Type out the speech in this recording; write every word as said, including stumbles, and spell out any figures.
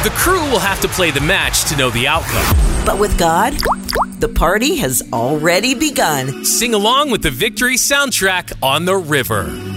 The crew will have to play the match to know the outcome. But with God, the party has already begun. Sing along with the Victory soundtrack on the river.